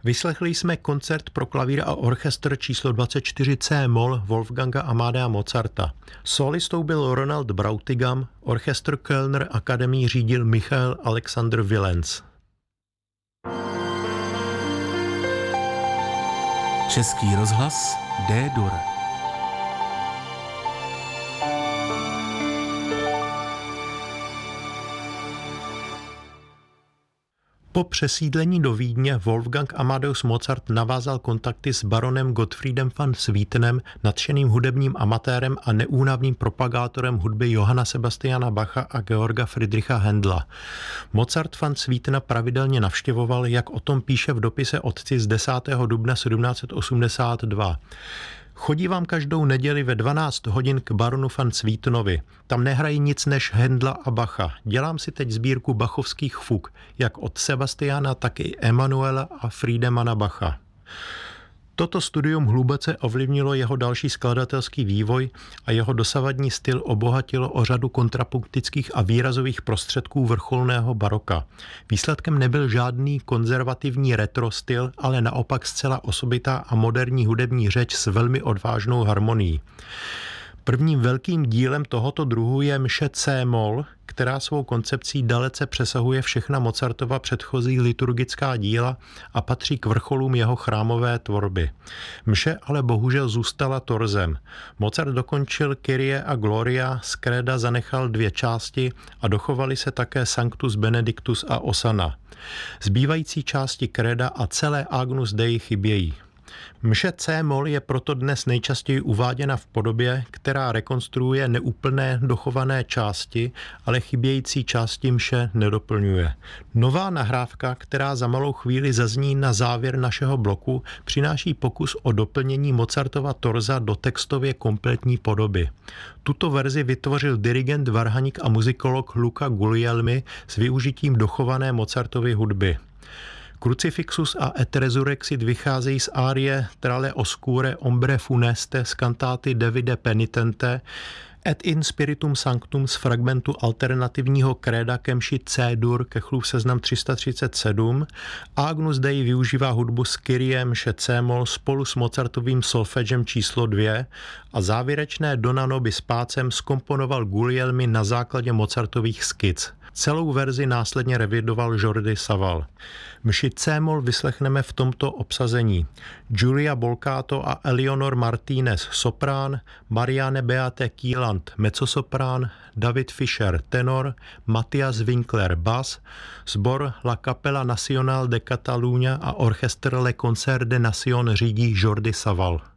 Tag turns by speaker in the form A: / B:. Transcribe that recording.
A: Vyslechli jsme koncert pro klavír a orchestr číslo 24 C-moll Wolfganga Amadea Mozarta. Solistou byl Ronald Brautigam, orchestr Kölner Akademii řídil Michael Alexander Willens.
B: Český rozhlas D-dur.
A: Po přesídlení do Vídně Wolfgang Amadeus Mozart navázal kontakty s baronem Gottfriedem van Swietenem, nadšeným hudebním amatérem a neúnavným propagátorem hudby Johanna Sebastiana Bacha a Georga Friedricha Händla. Mozart van Swietena pravidelně navštěvoval, jak o tom píše v dopise otci z 10. dubna 1782. Chodívám každou neděli ve 12 hodin k baronu van Swietenovi. Tam nehrají nic než Händla a Bacha. Dělám si teď sbírku bachovských fug, jak od Sebastiana, tak i Emanuela a Friedemana Bacha. Toto studium hluboce ovlivnilo jeho další skladatelský vývoj a jeho dosavadní styl obohatilo o řadu kontrapunktických a výrazových prostředků vrcholného baroka. Výsledkem nebyl žádný konzervativní retro styl, ale naopak zcela osobitá a moderní hudební řeč s velmi odvážnou harmonií. Prvním velkým dílem tohoto druhu je mše C-moll, která svou koncepcí dalece přesahuje všechna Mozartova předchozí liturgická díla a patří k vrcholům jeho chrámové tvorby. Mše ale bohužel zůstala torzem. Mozart dokončil Kyrie a Gloria, z kréda zanechal 2 části a dochovaly se také Sanctus Benedictus a Osana. Zbývající části kréda a celé Agnus Dei chybějí. Mše C-moll je proto dnes nejčastěji uváděna v podobě, která rekonstruuje neúplné dochované části, ale chybějící části mše nedoplňuje. Nová nahrávka, která za malou chvíli zazní na závěr našeho bloku, přináší pokus o doplnění Mozartova torza do textově kompletní podoby. Tuto verzi vytvořil dirigent, varhaník a muzikolog Luca Guglielmi s využitím dochované Mozartovy hudby. Crucifixus a Et Resurrexit vycházejí z árie Trale oscure ombre funeste z kantáty Davide Penitente, Et in spiritum sanctum z fragmentu alternativního kréda ke mši C-dur Kechlův seznam 337. Agnus Dei využívá hudbu z Kyrie mše C-moll spolu s Mozartovým solfegem číslo 2 a závěrečné Dona nobis pacem zkomponoval Guglielmi na základě Mozartových skic. Celou verzi následně revidoval Jordi Savall. Mši C-moll vyslechneme v tomto obsazení: Giulia Bolcato a Eleonor Martínez soprán, Marianne Beate Kieland mezzosoprán, David Fischer tenor, Matthias Winkler bas, sbor La Capella Nacional de Catalunya a orchestr Le Concert de Nation řídí Jordi Savall.